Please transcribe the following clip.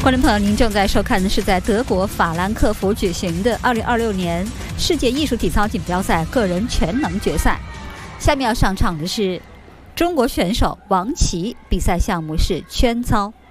观众朋友，您正在收看的是在德国法兰克福举行的2026年世界艺术体操锦标赛个人全能决赛。下面要上场的是中国选手王琦，比赛项目是圈操。